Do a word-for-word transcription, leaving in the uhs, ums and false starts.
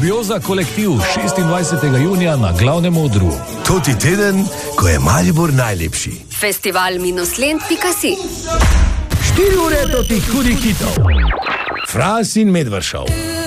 Dubioza kolektiv šestindvajsetega junija na glavnem odru. Toti teden, ko je Maribor najlepši. Festival minus lent pika si. Štiri ure do tih hudih hitov. Fras in Medvršov.